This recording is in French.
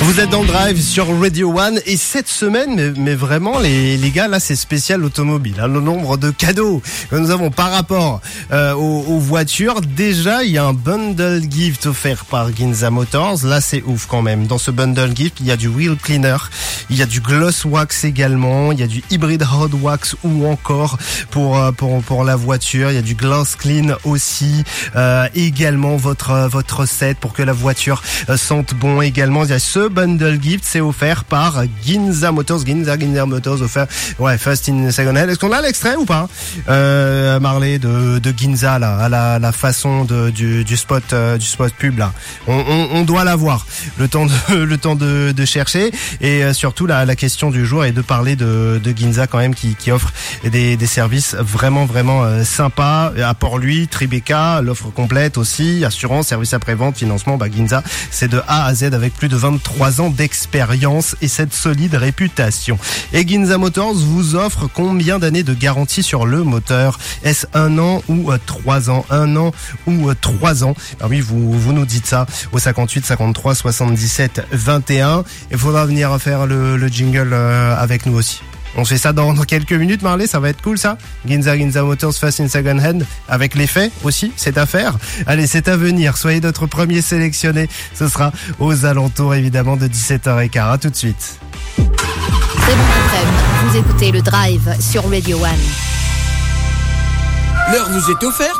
Vous êtes dans le drive sur Radio One et cette semaine, mais vraiment les gars, là c'est spécial automobile. Hein, le nombre de cadeaux que nous avons par rapport aux voitures. Déjà, il y a un bundle gift offert par Ginza Motors. Là c'est ouf quand même. Dans ce bundle gift, il y a du wheel cleaner, il y a du gloss wax également, il y a du hybrid hot wax ou encore pour la voiture, il y a du gloss clean aussi. Également votre set pour que la voiture sente bon également. Il y a ce bundle gift, c'est offert par Ginza Motors. Ginza Motors offert, ouais, first in second hand. Est-ce qu'on a l'extrait ou pas, Marley, de Ginza là, à la façon du spot pub là. On doit l'avoir. Le temps de chercher et surtout la question du jour est de parler de Ginza quand même qui offre des services vraiment sympas. Apport lui, Tribeca, l'offre complète aussi, assurance, service après-vente, financement. Ginza, c'est de A à Z avec plus de 23 ans d'expérience et cette solide réputation. Et Ginza Motors vous offre combien d'années de garantie sur le moteur? Est-ce 1 an ou 3 ans? 1 an ou 3 ans? Alors oui, vous nous dites ça au 58 53 77 21. Il faudra venir faire le jingle avec nous aussi. On fait ça dans quelques minutes, Marley, ça va être cool ça. Ginza Motors First in Second Hand avec l'effet aussi, c'est à faire. Allez, c'est à venir, soyez notre premier sélectionné. Ce sera aux alentours évidemment de 17h15. À tout de suite. Très bon après-midi, vous écoutez le Drive sur Radio One. L'heure vous est offerte